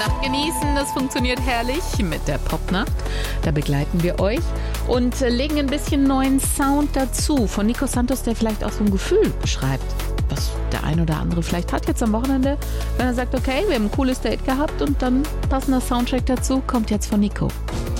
Genießen, das funktioniert herrlich mit der Popnacht. Da begleiten wir euch und legen ein bisschen neuen Sound dazu von Nico Santos, der vielleicht auch so ein Gefühl beschreibt, was der ein oder andere vielleicht hat jetzt am Wochenende, wenn er sagt, okay, wir haben ein cooles Date gehabt und dann passender Soundtrack dazu kommt jetzt von Nico.